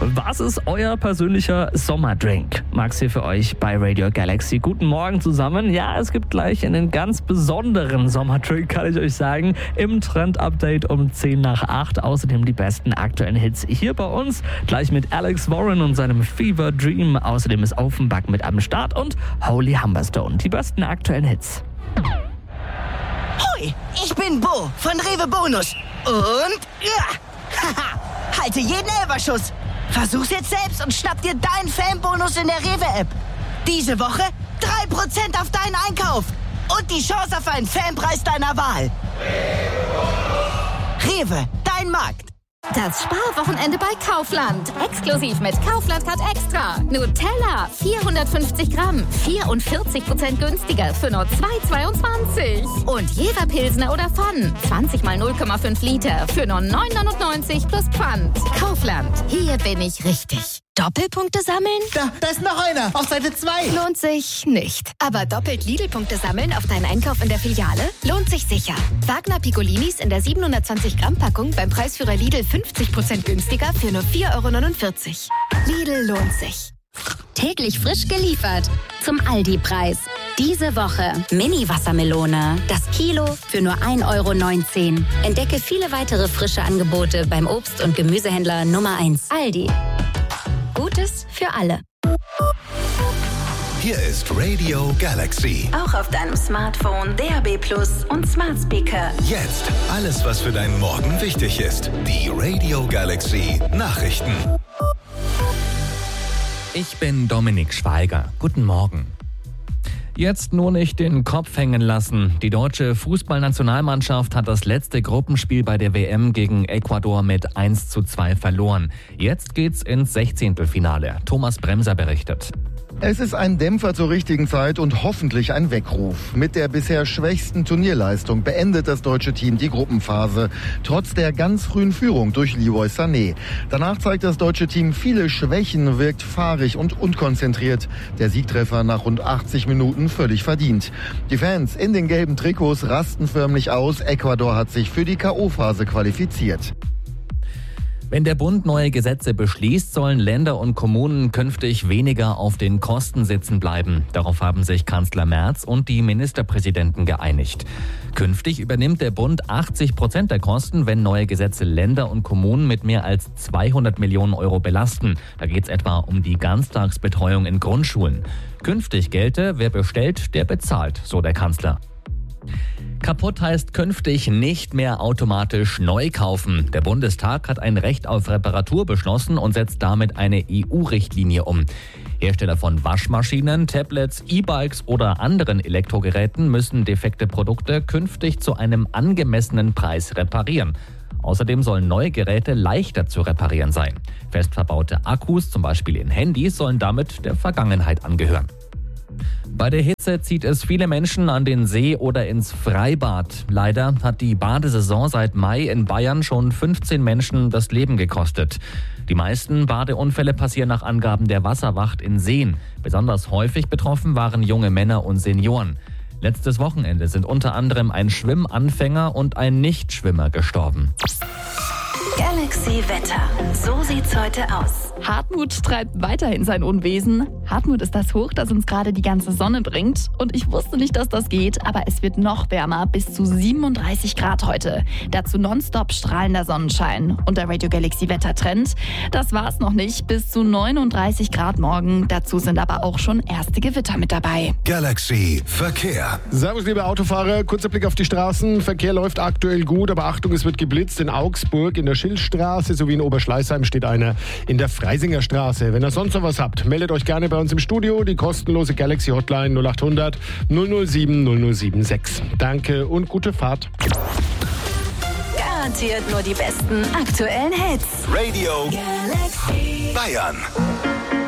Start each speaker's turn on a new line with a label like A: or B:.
A: Was ist euer persönlicher Sommerdrink? Max hier für euch bei Radio Galaxy. Guten Morgen zusammen. Ja, es gibt gleich einen ganz besonderen Sommerdrink, kann ich euch sagen. Im Trend-Update um 7:50. Außerdem die besten aktuellen Hits hier bei uns. Gleich mit Alex Warren und seinem Fever Dream. Außerdem ist Offenbach mit am Start und Holy Humberstone. Die besten aktuellen Hits.
B: Hoi, ich bin Bo von Rewe Bonus. Und haha, halte jeden Elferschuss. Versuch's jetzt selbst und schnapp dir deinen Fanbonus in der Rewe-App. Diese Woche 3% auf deinen Einkauf und die Chance auf einen Fanpreis deiner Wahl. Rewe, dein Markt.
C: Das Sparwochenende bei Kaufland. Exklusiv mit Kaufland Card Extra. Nutella, 450 Gramm, 44% günstiger für nur 2,22. Und Jever Pilsner oder Pfann, 20 mal 0,5 Liter für nur 9,99 plus Pfand. Kaufland, hier bin ich richtig. Doppelpunkte sammeln?
B: Da ist noch einer, auf Seite 2.
C: Lohnt sich nicht. Aber doppelt Lidl-Punkte sammeln auf deinen Einkauf in der Filiale? Lohnt sich sicher. Wagner Piccolinis in der 720 Gramm Packung beim Preisführer Lidl 50% günstiger für nur 4,49 €. Lidl lohnt sich.
D: Täglich frisch geliefert zum Aldi-Preis. Diese Woche Mini-Wassermelone. Das Kilo für nur 1,19 €. Entdecke viele weitere frische Angebote beim Obst- und Gemüsehändler Nummer 1. Aldi. Gutes für alle.
E: Hier ist Radio Galaxy.
D: Auch auf deinem Smartphone, DAB+ und Smart Speaker.
E: Jetzt alles, was für deinen Morgen wichtig ist. Die Radio Galaxy Nachrichten.
F: Ich bin Dominik Schweiger. Guten Morgen. Jetzt nur nicht den Kopf hängen lassen. Die deutsche Fußballnationalmannschaft hat das letzte Gruppenspiel bei der WM gegen Ecuador mit 1:2 verloren. Jetzt geht's ins 16. Thomas Bremser berichtet.
G: Es ist ein Dämpfer zur richtigen Zeit und hoffentlich ein Weckruf. Mit der bisher schwächsten Turnierleistung beendet das deutsche Team die Gruppenphase. Trotz der ganz frühen Führung durch Leroy Sané. Danach zeigt das deutsche Team viele Schwächen, wirkt fahrig und unkonzentriert. Der Siegtreffer nach rund 80 Minuten völlig verdient. Die Fans in den gelben Trikots rasten förmlich aus. Ecuador hat sich für die K.O.-Phase qualifiziert.
F: Wenn der Bund neue Gesetze beschließt, sollen Länder und Kommunen künftig weniger auf den Kosten sitzen bleiben. Darauf haben sich Kanzler Merz und die Ministerpräsidenten geeinigt. Künftig übernimmt der Bund 80% der Kosten, wenn neue Gesetze Länder und Kommunen mit mehr als 200 Millionen € belasten. Da geht es etwa um die Ganztagsbetreuung in Grundschulen. Künftig gelte, wer bestellt, der bezahlt, so der Kanzler. Kaputt heißt künftig nicht mehr automatisch neu kaufen. Der Bundestag hat ein Recht auf Reparatur beschlossen und setzt damit eine EU-Richtlinie um. Hersteller von Waschmaschinen, Tablets, E-Bikes oder anderen Elektrogeräten müssen defekte Produkte künftig zu einem angemessenen Preis reparieren. Außerdem sollen neue Geräte leichter zu reparieren sein. Fest verbaute Akkus, zum Beispiel in Handys, sollen damit der Vergangenheit angehören. Bei der Hitze zieht es viele Menschen an den See oder ins Freibad. Leider hat die Badesaison seit Mai in Bayern schon 15 Menschen das Leben gekostet. Die meisten Badeunfälle passieren nach Angaben der Wasserwacht in Seen. Besonders häufig betroffen waren junge Männer und Senioren. Letztes Wochenende sind unter anderem ein Schwimmanfänger und ein Nichtschwimmer gestorben.
D: Galaxy Wetter. So sieht's heute aus.
H: Hartmut treibt weiterhin sein Unwesen. Hartmut ist das Hoch, das uns gerade die ganze Sonne bringt. Und ich wusste nicht, dass das geht, aber es wird noch wärmer, bis zu 37 Grad heute. Dazu nonstop strahlender Sonnenschein. Und der Radio Galaxy Wettertrend, das war's noch nicht, bis zu 39 Grad morgen. Dazu sind aber auch schon erste Gewitter mit dabei.
E: Galaxy Verkehr.
I: Servus, liebe Autofahrer. Kurzer Blick auf die Straßen. Verkehr läuft aktuell gut, aber Achtung, es wird geblitzt. In Augsburg, in der Schillstraße sowie in Oberschleißheim steht einer in der Freisinger Straße. Wenn ihr sonst noch was habt, meldet euch gerne bei uns im Studio. Die kostenlose Galaxy Hotline 0800 007 0076. Danke und gute Fahrt.
D: Garantiert nur die besten aktuellen Hits.
E: Radio
D: Galaxy
E: Bayern.